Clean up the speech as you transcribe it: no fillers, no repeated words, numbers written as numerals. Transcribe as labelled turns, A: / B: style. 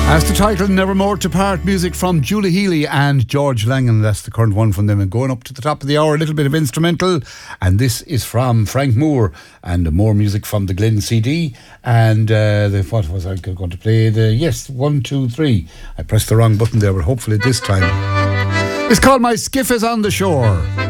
A: As the title, Nevermore to Part, music from Julie Healy and George Langan. That's the current one from them. And going up to the top of the hour, a little bit of instrumental. And this is from Frank Moore and more music from the Glen CD. And what was I going to play? Yes, 1, 2, 3. I pressed the wrong button there, but hopefully this time. It's called My Skiff is on the Shore.